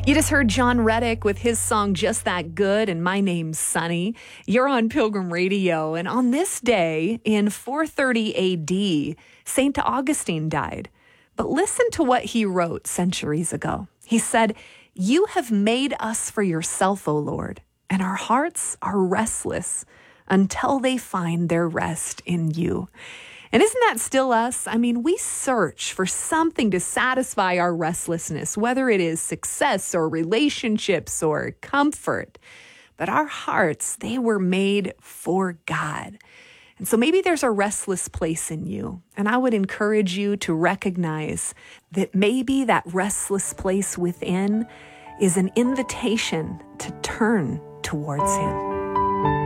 You just heard John Reddick with his song Just That Good, and my name's Sunny. You're on Pilgrim Radio, and on this day in 430 AD, St. Augustine died. But listen to what he wrote centuries ago. He said, "You have made us for yourself, O Lord, and our hearts are restless until they find their rest in you." And isn't that still us? I mean, we search for something to satisfy our restlessness, whether it is success or relationships or comfort. But our hearts, they were made for God. And so maybe there's a restless place in you. And I would encourage you to recognize that maybe that restless place within is an invitation to turn towards Him.